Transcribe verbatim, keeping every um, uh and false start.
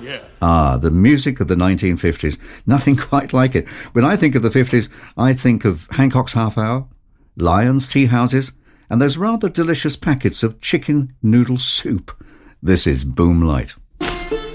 Yeah. Ah, the music of the nineteen fifties. Nothing quite like it. When I think of the fifties, I think of Hancock's Half Hour, Lyons tea houses, and those rather delicious packets of chicken noodle soup. This is Boomlight.